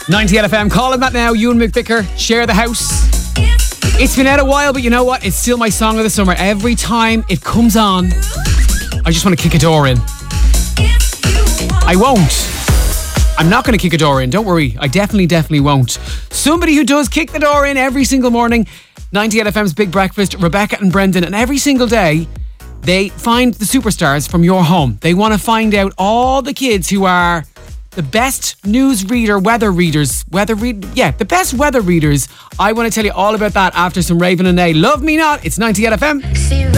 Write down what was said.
98 FM, call him that now. Ewan McVicker, Share the House. It's been out a while, but you know what? It's still my song of the summer. Every time it comes on, I just want to kick a door in. I won't. I'm not going to kick a door in, don't worry. I definitely won't. Somebody who does kick the door in every single morning, 98 FM's Big Breakfast, Rebecca and Brendan, and every single day they find the superstars from your home. They want to find out all the kids who are the best news reader, the best weather readers. I want to tell you all about that after some Raven and A. Love Me Not. It's 98 FM.